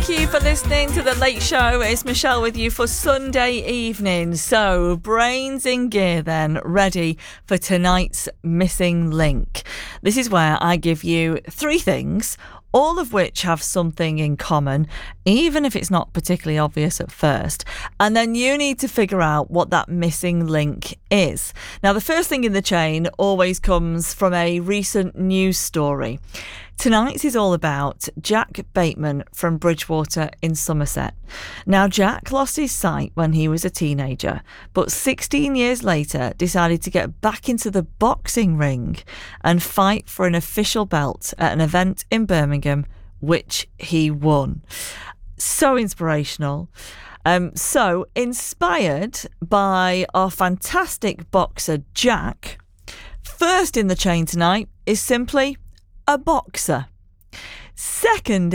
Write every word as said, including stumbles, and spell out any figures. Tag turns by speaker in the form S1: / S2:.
S1: Thank you for listening to The Late Show. It's Michelle with you for Sunday evening. So, brains in gear then, ready for tonight's Missing Link. This is where I give you three things, all of which have something in common, even if it's not particularly obvious at first. And then you need to figure out what that missing link is. Now, the first thing in the chain always comes from a recent news story. Tonight's is all about Jack Bateman from Bridgewater in Somerset. Now, Jack lost his sight when he was a teenager, but sixteen years later decided to get back into the boxing ring and fight for an official belt at an event in Birmingham, which he won. So inspirational. Um, so, inspired by our fantastic boxer Jack, first in the chain tonight is simply a boxer. Second